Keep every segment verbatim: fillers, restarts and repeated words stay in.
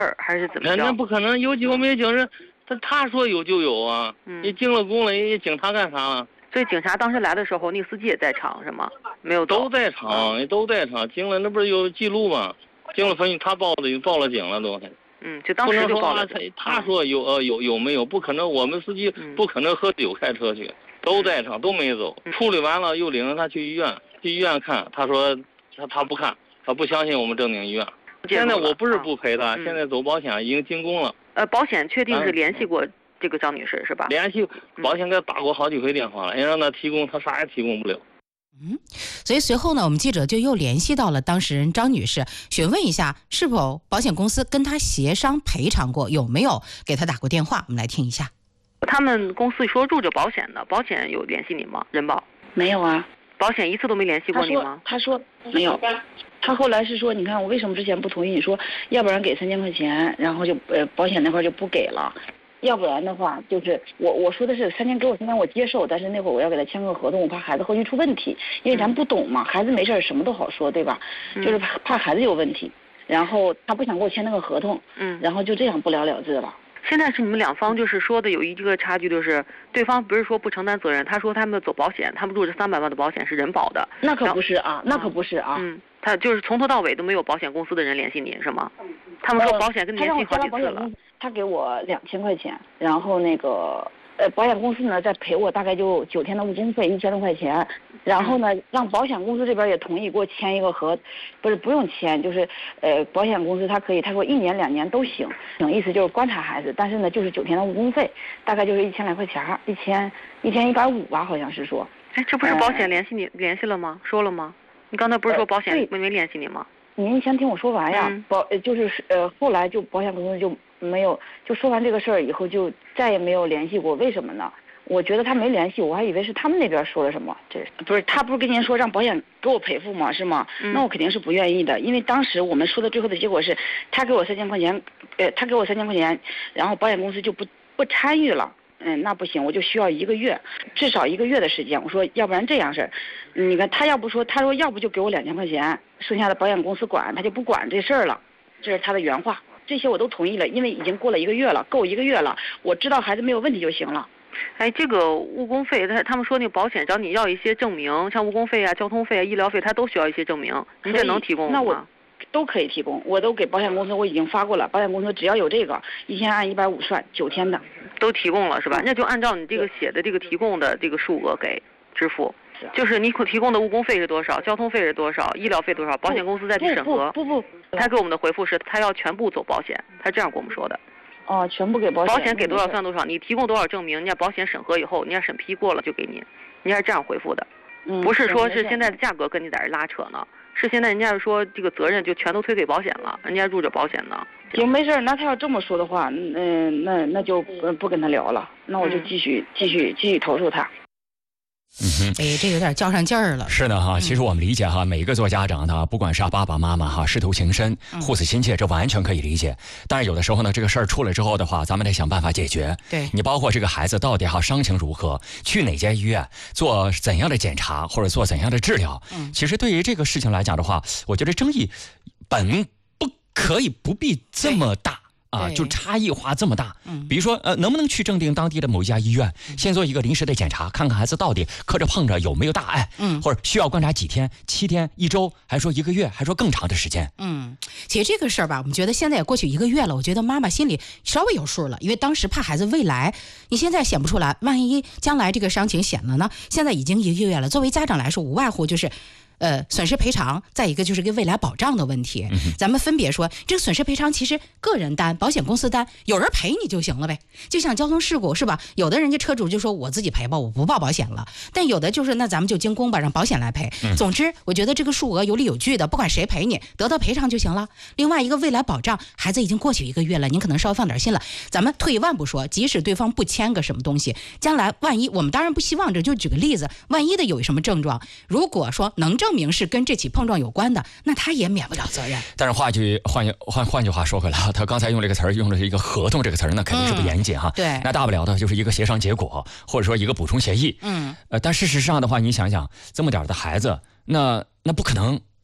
还是怎么着？ 那不可能有酒没酒人，他他说有就有啊。嗯，你进了宫了，人家警察干啥了？ 所以警察当时来的时候，那个司机也在场是吗？没有， 都在场，嗯、都在场。进了那不是有记录吗？进了分析，他报的报了警了都。 嗯，就当时就报了警。 不能说他他说有呃有有没有？不可能，我们司机不可能喝酒开车去，嗯、都在场，都没走。嗯、处理完了又领着他去医院，去医院看，他说他他不看，他不相信我们正定医院。现在我不是不赔他，嗯、现在走保险已经进宫了。 呃，保险确定是联系过这个张女士是吧？ 联系保险给他打过好几回电话了，人让他提供，他啥也提供不了。 嗯，所以随后呢，我们记者就又联系到了当事人张女士，询问一下是否保险公司跟她协商赔偿过，有没有给她打过电话？我们来听一下。 他们公司说入着保险的，保险有联系你吗？人保没有啊， 保险一次都没联系过你吗？ 他说他说没有，他后来是说，你看我为什么之前不同意？你说要不然给三千块钱，然后就呃保险那块就不给了。要不然的话，就是我我说的是三千给我三千我接受，但是那会儿我要给他签个合同，我怕孩子后续出问题，因为咱不懂嘛，孩子没事什么都好说，对吧？嗯、就是怕怕孩子有问题，然后他不想给我签那个合同，嗯，然后就这样不了了之了。 现在是你们两方就是说的有一个差距，就是对方不是说不承担责任，他说他们走保险，他们入这三百万的保险是人保的， 那可不是啊，那可不是啊， 嗯，他就是从头到尾都没有保险公司的人联系你是吗？他们说保险跟你联系好几次了。 他给我两千块钱，然后那个呃保险公司呢再赔我大概就九天的误工费一千多块钱，然后呢让保险公司这边也同意给我签一个合，不是不用签，就是呃保险公司他可以，他说一年两年都行，意思就是观察孩子，但是呢就是九天的误工费，大概就是一千来块钱，一千一千一百五吧，好像是说。 哎，这不是保险联系你、呃、联系了吗？说了吗？你刚才不是说保险没没联系你吗？ 您先听我说完呀，嗯、保就是呃后来就保险公司就没有就说完这个事儿以后就再也没有联系过，为什么呢？我觉得他没联系我，还以为是他们那边说了什么，这不是他不是跟您说让保险给我赔付吗？是吗？嗯、那我肯定是不愿意的，因为当时我们说的最后的结果是，他给我三千块钱，呃，他给我三千块钱，然后保险公司就不不参与了。嗯，那不行，我就需要一个月，至少一个月的时间。我说，要不然这样式儿，你看他要不说，他说要不就给我两千块钱，剩下的保险公司管，他就不管这事儿了，这是他的原话。这些我都同意了，因为已经过了一个月了，够一个月了，我知道孩子没有问题就行了。 哎，这个误工费，他他们说那个保险找你要一些证明，像误工费啊、交通费啊、医疗费，他都需要一些证明，你这能提供吗？ 那我都可以提供，我都给保险公司我已经发过了，保险公司只要有这个，一天按一百五算，九天的。 都提供了是吧？那就按照你这个写的这个提供的这个数额给支付，就是你提供的误工费是多少，交通费是多少，医疗费多少，保险公司再去审核。 不不不， 他给我们的回复是他要全部走保险，他这样跟我们说的。 哦，全部给保险。 保险给多少算多少，你提供多少证明，人家保险审核以后，人家审批过了就给你，人家是这样回复的， 嗯、 不是说是现在的价格跟你在这拉扯呢。是现在人家是说这个责任就全都推给保险了，人家入着保险呢。 行，没事，那他要这么说的话，嗯，那那就不跟他聊了，那我就继续、嗯、继续继续投诉他。 嗯哼，哎，这有点较上劲儿了。 是的哈，其实我们理解哈，每一个做家长的，不管是爸爸妈妈哈，师徒情深、护子心切，这完全可以理解。但是有的时候呢，这个事儿出来之后的话，咱们得想办法解决。 对， 你包括这个孩子到底哈伤情如何，去哪家医院做怎样的检查，或者做怎样的治疗。嗯，其实对于这个事情来讲的话，我觉得争议本不可以不必这么大。啊，就差异化这么大，嗯，比如说，呃，能不能去正定当地的某一家医院，嗯、先做一个临时的检查，看看孩子到底磕着碰着有没有大碍，嗯，或者需要观察几天、七天、一周，还说一个月，还说更长的时间， 嗯，其实这个事儿吧，我们觉得现在也过去一个月了，我觉得妈妈心里稍微有数了，因为当时怕孩子未来，你现在显不出来，万一将来这个伤情显了呢？现在已经一个月了，作为家长来说，无外乎就是。呃，损失赔偿，再一个就是个未来保障的问题。嗯、咱们分别说，这个损失赔偿其实个人担，保险公司担，有人赔你就行了呗。就像交通事故是吧？有的人家车主就说我自己赔吧，我不报保险了。但有的就是那咱们就经公吧，让保险来赔。嗯、总之，我觉得这个数额有理有据的，不管谁赔你，得到赔偿就行了。另外一个未来保障，孩子已经过去一个月了，您可能稍微放点心了。咱们退一万步说，即使对方不签个什么东西，将来万一我们当然不希望这，就举个例子，万一的有什么症状，如果说能证。证明是跟这起碰撞有关的，那他也免不了责任。 但是话句换换换句话说回来，他刚才用这个词儿用的是一个合同这个词儿，那肯定是不严谨哈、 嗯。对， 那大不了的就是一个协商结果，或者说一个补充协议。嗯，呃，但事实上的话，你想想，这么点的孩子，那那不可能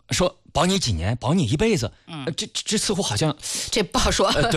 说保你几年，保你一辈子，嗯，这这似乎好像这不好说。 呃